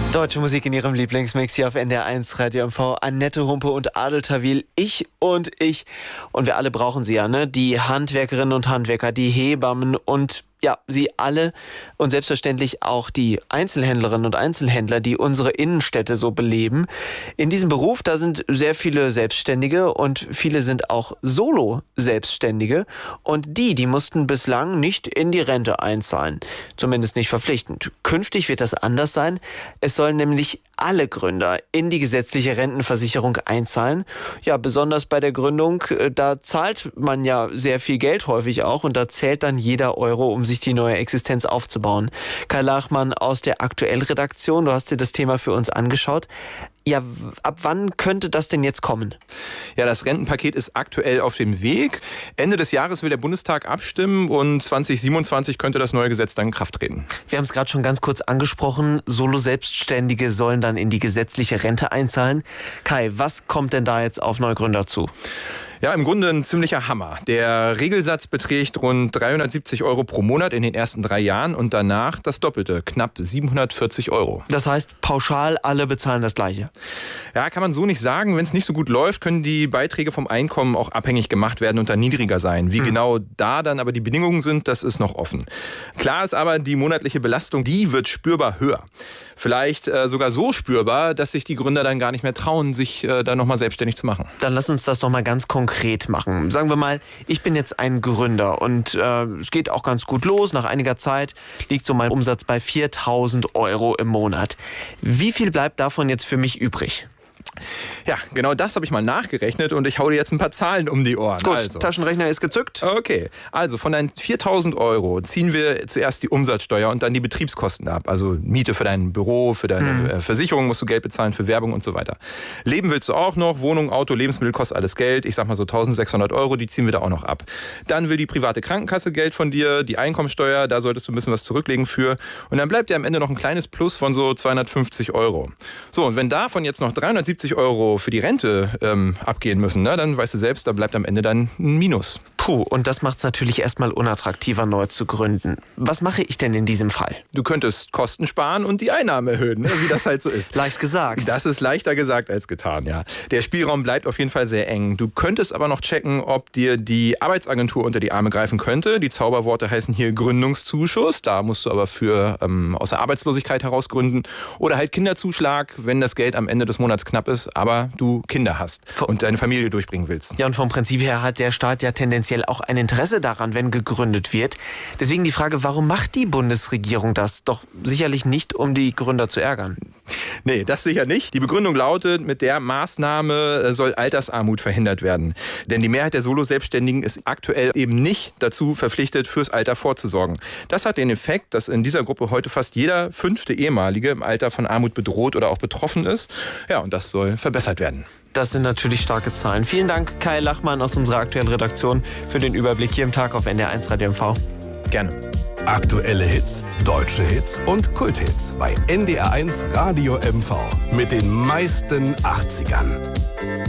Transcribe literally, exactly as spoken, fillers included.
Deutsche Musik in ihrem Lieblingsmix hier auf N D R eins Radio M V. Annette Humpe und Adel Tawil, ich und ich. Und wir alle brauchen sie ja, ne? Die Handwerkerinnen und Handwerker, die Hebammen und ja, sie alle und selbstverständlich auch die Einzelhändlerinnen und Einzelhändler, die unsere Innenstädte so beleben. In diesem Beruf, da sind sehr viele Selbstständige und viele sind auch Solo-Selbstständige. Und die, die mussten bislang nicht in die Rente einzahlen. Zumindest nicht verpflichtend. Künftig wird das anders sein. Es sollen nämlich alle Gründer in die gesetzliche Rentenversicherung einzahlen. Ja, besonders bei der Gründung, da zahlt man ja sehr viel Geld häufig auch und da zählt dann jeder Euro, um sich die neue Existenz aufzubauen. Kai Lachmann aus der Aktuell-Redaktion, du hast dir das Thema für uns angeschaut. Ja, ab wann könnte das denn jetzt kommen? Ja, das Rentenpaket ist aktuell auf dem Weg. Ende des Jahres will der Bundestag abstimmen und zwanzig siebenundzwanzig könnte das neue Gesetz dann in Kraft treten. Wir haben es gerade schon ganz kurz angesprochen. Solo-Selbstständige sollen dann in die gesetzliche Rente einzahlen. Kai, was kommt denn da jetzt auf Neugründer zu? Ja, im Grunde ein ziemlicher Hammer. Der Regelsatz beträgt rund dreihundertsiebzig Euro pro Monat in den ersten drei Jahren und danach das Doppelte, knapp siebenhundertvierzig Euro. Das heißt, pauschal alle bezahlen das Gleiche? Ja, kann man so nicht sagen. Wenn es nicht so gut läuft, können die Beiträge vom Einkommen auch abhängig gemacht werden und dann niedriger sein. Wie hm. genau da dann aber die Bedingungen sind, das ist noch offen. Klar ist aber, die monatliche Belastung, die wird spürbar höher. Vielleicht äh, sogar so spürbar, dass sich die Gründer dann gar nicht mehr trauen, sich äh, da nochmal selbstständig zu machen. Dann lass uns das doch mal ganz konkret machen. Sagen wir mal, ich bin jetzt ein Gründer und äh, es geht auch ganz gut los. Nach einiger Zeit liegt so mein Umsatz bei viertausend Euro im Monat. Wie viel bleibt davon jetzt für mich übrig? Ja, genau das habe ich mal nachgerechnet und ich hau dir jetzt ein paar Zahlen um die Ohren. Gut, also. Taschenrechner ist gezückt. Okay, also von deinen viertausend Euro ziehen wir zuerst die Umsatzsteuer und dann die Betriebskosten ab. Also Miete für dein Büro, für deine mhm. Versicherung musst du Geld bezahlen, für Werbung und so weiter. Leben willst du auch noch, Wohnung, Auto, Lebensmittel kostet alles Geld. Ich sag mal so eintausendsechshundert Euro, die ziehen wir da auch noch ab. Dann will die private Krankenkasse Geld von dir, die Einkommensteuer, da solltest du ein bisschen was zurücklegen für. Und dann bleibt dir am Ende noch ein kleines Plus von so zweihundertfünfzig Euro. So, und wenn davon jetzt noch dreihundertsiebzig Euro für die Rente ähm, abgehen müssen, ne, dann weißt du selbst, da bleibt am Ende dann ein Minus. Puh, und das macht es natürlich erstmal unattraktiver, neu zu gründen. Was mache ich denn in diesem Fall? Du könntest Kosten sparen und die Einnahmen erhöhen, ne, wie das halt so ist. Leicht gesagt. Das ist leichter gesagt als getan, ja. Der Spielraum bleibt auf jeden Fall sehr eng. Du könntest aber noch checken, ob dir die Arbeitsagentur unter die Arme greifen könnte. Die Zauberworte heißen hier Gründungszuschuss. Da musst du aber für ähm, aus der Arbeitslosigkeit heraus gründen. Oder halt Kinderzuschlag, wenn das Geld am Ende des Monats knapp ist, aber du Kinder hast und deine Familie durchbringen willst. Ja, und vom Prinzip her hat der Staat ja tendenziell auch ein Interesse daran, wenn gegründet wird. Deswegen die Frage, warum macht die Bundesregierung das? Doch sicherlich nicht, um die Gründer zu ärgern. Nee, das sicher nicht. Die Begründung lautet, mit der Maßnahme soll Altersarmut verhindert werden. Denn die Mehrheit der Solo-Selbstständigen ist aktuell eben nicht dazu verpflichtet, fürs Alter vorzusorgen. Das hat den Effekt, dass in dieser Gruppe heute fast jeder fünfte Ehemalige im Alter von Armut bedroht oder auch betroffen ist. Ja, und das soll verbessert werden. Das sind natürlich starke Zahlen. Vielen Dank, Kai Lachmann aus unserer aktuellen Redaktion, für den Überblick hier im Tag auf N D R eins Radio M V. Gerne. Aktuelle Hits, deutsche Hits und Kulthits bei N D R eins Radio M V mit den meisten achtzigern.